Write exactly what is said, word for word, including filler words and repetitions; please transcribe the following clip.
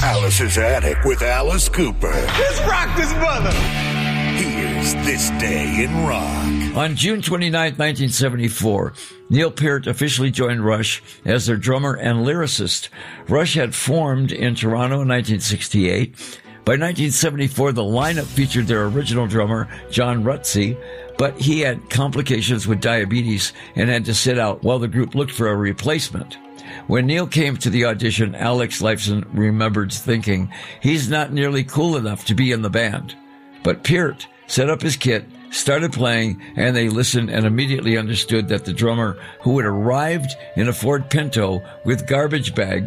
Alice's Attic with Alice Cooper. Let's rock this mother. Here's This Day in Rock. On June twenty-ninth, nineteen seventy-four, Neil Peart officially joined Rush as their drummer and lyricist. Rush had formed in Toronto in nineteen sixty-eight. By nineteen seventy-four, the lineup featured their original drummer, John Rutsey, but he had complications with diabetes and had to sit out while the group looked for a replacement. When Neil came to the audition, Alex Lifeson remembered thinking, he's not nearly cool enough to be in the band. But Peart set up his kit, started playing, and they listened and immediately understood that the drummer, who had arrived in a Ford Pinto with garbage bags